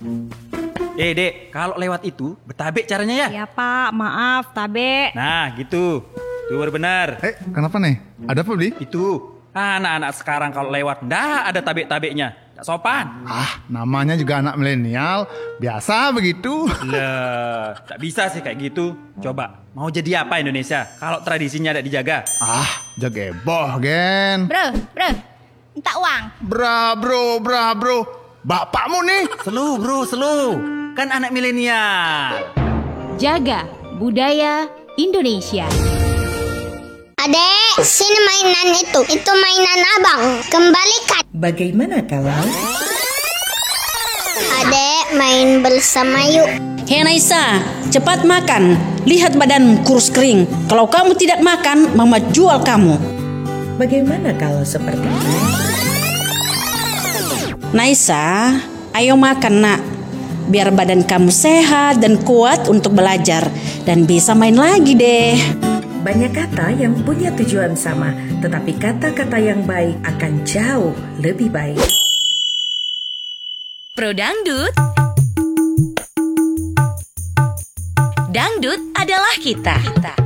Dek, kalau lewat itu bertabek caranya ya? Ya Pak, maaf, tabe. Nah, gitu. Tuh baru benar. Kenapa nih? Ada apa, Bli? Itu. Anak-anak sekarang kalau lewat, nggak ada tabek-tabeknya. Nggak sopan. Namanya juga anak milenial. Biasa begitu. Lah, tak bisa sih kayak gitu. Coba, mau jadi apa Indonesia kalau tradisinya tidak dijaga? Jageboh, Gen. Bro, minta uang. Bro. Bapakmu nih. Selu bro, selu. Kan anak milenial. Jaga budaya Indonesia. Adek, sini mainan itu. Itu mainan abang. Kembalikan. Bagaimana kalau? Adek, main bersama yuk. Hei Naisa, cepat makan. Lihat badan kurus kering. Kalau kamu tidak makan, Mama jual kamu. Bagaimana kalau seperti itu? Naisa, ayo makan nak. Biar badan kamu sehat dan kuat untuk belajar. Dan bisa main lagi deh. Banyak kata yang punya tujuan sama, tetapi kata-kata yang baik akan jauh lebih baik. Pro Dangdut. Dangdut adalah kita.